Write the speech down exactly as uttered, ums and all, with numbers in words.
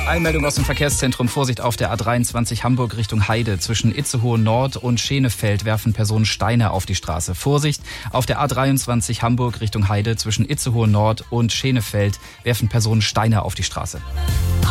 Einmeldung aus dem Verkehrszentrum. Vorsicht auf der A dreiundzwanzig Hamburg Richtung Heide. Zwischen Itzehoe Nord und Schenefeld werfen Personen Steine auf die Straße. Vorsicht auf der A dreiundzwanzig Hamburg Richtung Heide. Zwischen Itzehoe Nord und Schenefeld werfen Personen Steine auf die Straße.